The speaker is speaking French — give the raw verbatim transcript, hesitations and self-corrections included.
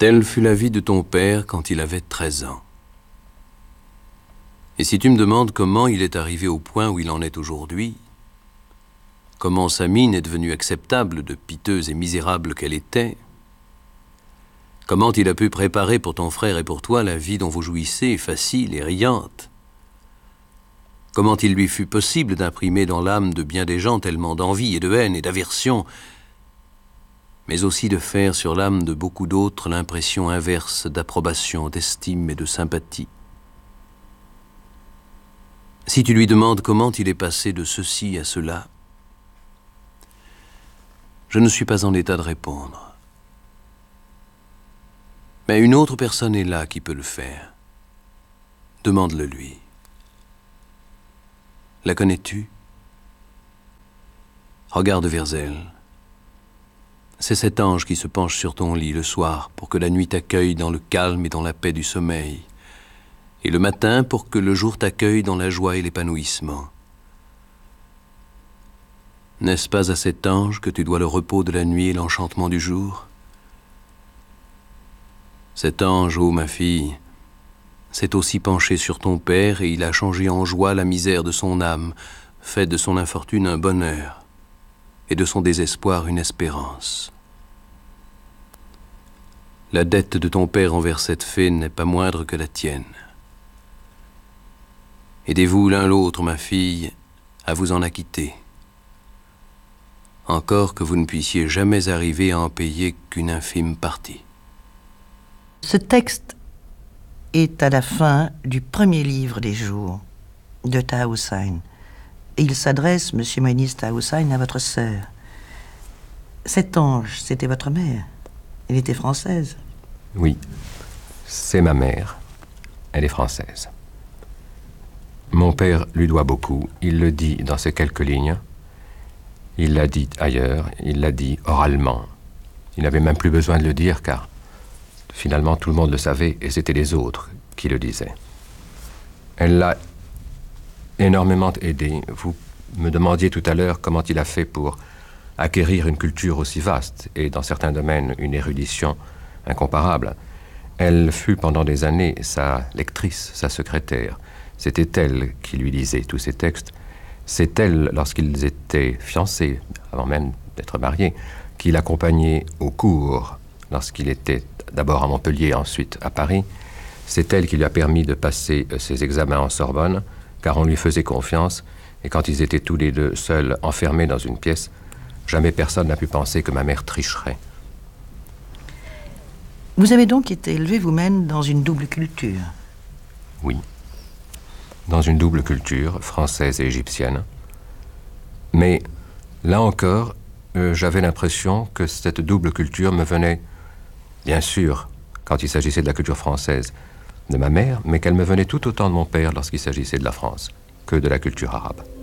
Telle fut la vie de ton père quand il avait treize ans. Et si tu me demandes comment il est arrivé au point où il en est aujourd'hui, comment sa mine est devenue acceptable de piteuse et misérable qu'elle était, comment il a pu préparer pour ton frère et pour toi la vie dont vous jouissez, facile et riante, comment il lui fut possible d'imprimer dans l'âme de bien des gens tellement d'envie et de haine et d'aversion, mais aussi de faire sur l'âme de beaucoup d'autres l'impression inverse d'approbation, d'estime et de sympathie. Si tu lui demandes comment il est passé de ceci à cela, je ne suis pas en état de répondre. Mais une autre personne est là qui peut le faire. Demande-le lui. La connais-tu? Regarde vers elle. C'est cet ange qui se penche sur ton lit le soir pour que la nuit t'accueille dans le calme et dans la paix du sommeil, et le matin pour que le jour t'accueille dans la joie et l'épanouissement. N'est-ce pas à cet ange que tu dois le repos de la nuit et l'enchantement du jour? Cet ange, ô ma fille, s'est aussi penché sur ton père et il a changé en joie la misère de son âme, fait de son infortune un bonheur et de son désespoir une espérance. La dette de ton père envers cette fée n'est pas moindre que la tienne. Aidez-vous l'un l'autre, ma fille, à vous en acquitter. Encore que vous ne puissiez jamais arriver à en payer qu'une infime partie. Ce texte est à la fin du premier livre des jours de Taha Hussein. Et il s'adresse, monsieur Moïnis Taha Hussein, à votre sœur. Cet ange, c'était votre mère. Elle était française. Oui, c'est ma mère. Elle est française. Mon père lui doit beaucoup. Il le dit dans ces quelques lignes. Il l'a dit ailleurs. Il l'a dit oralement. Il n'avait même plus besoin de le dire car finalement tout le monde le savait et c'était les autres qui le disaient. Elle l'a énormément aidé. Vous me demandiez tout à l'heure comment il a fait pour acquérir une culture aussi vaste et dans certains domaines une érudition incomparable. Elle fut pendant des années sa lectrice, sa secrétaire. C'était elle qui lui lisait tous ses textes. C'est elle, lorsqu'ils étaient fiancés, avant même d'être mariés, qui l'accompagnait au cours, lorsqu'il était d'abord à Montpellier, ensuite à Paris. C'est elle qui lui a permis de passer ses examens en Sorbonne, car on lui faisait confiance, et quand ils étaient tous les deux seuls, enfermés dans une pièce, jamais personne n'a pu penser que ma mère tricherait. Vous avez donc été élevé vous-même dans une double culture? Oui. Dans une double culture, française et égyptienne. Mais, là encore, euh, j'avais l'impression que cette double culture me venait, bien sûr, quand il s'agissait de la culture française, de ma mère, mais qu'elle me venait tout autant de mon père lorsqu'il s'agissait de la France, que de la culture arabe.